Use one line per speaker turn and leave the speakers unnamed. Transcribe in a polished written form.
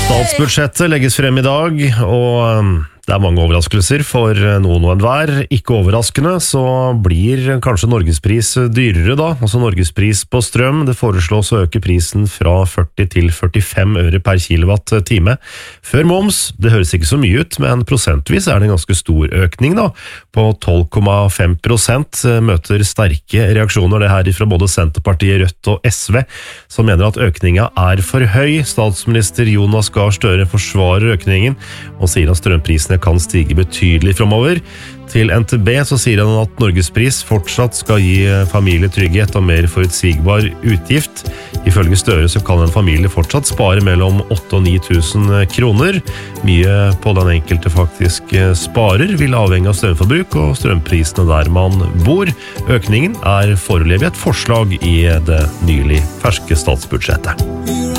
Statsbudsjettet legges frem I dag, og det mange overraskelser for noen og enhver. Ikke overraskende så blir kanskje Norgespris dyrere da, altså Norgespris på strøm. Det foreslås å øke prisen fra 40 til 45 øre per kilowatt-time. Før moms, det høres ikke så mye ut, men prosentvis det en ganske stor økning da. På 12,5% møter sterke reaksjoner det her fra både Senterpartiet, Rødt og SV, som mener at økningen for høy. Statsminister Jonas Gahr Støre forsvarer økningen og sier at strømprisene kan stige betydelig fremover. Til NTB så sier han at Norgespris fortsatt skal gi familie trygghet og mer forutsigbar utgift. Ifølge Støre så kan en familie fortsatt spare mellom 8 og 9 000 kroner. Mye på den enkelte faktisk sparer vil avhenge av strømforbruk og strømprisene der man bor. Økningen foreløpig et forslag I det nylig ferske statsbudsjettet.